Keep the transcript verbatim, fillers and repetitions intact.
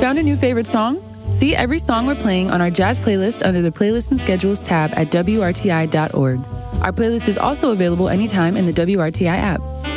Found a new favorite song? See every song we're playing on our jazz playlist under the Playlist and Schedules tab at W R T I dot org. Our playlist is also available anytime in the W R T I app.